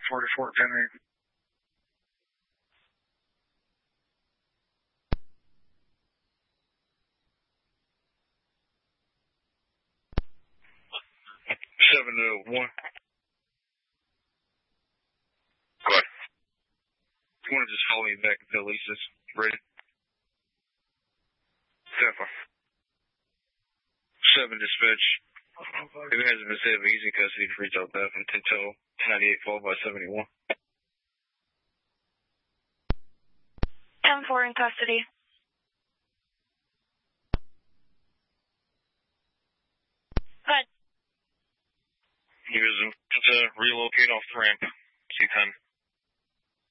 44 10-8. Seven to one. Go ahead. You want to just follow me back until Lisa's ready? 7 dispatch. If it hasn't been said, but he's in custody for retail theft from 10 till 98 followed by 71. 10-4 in custody. Good. He was to relocate off the ramp. C10.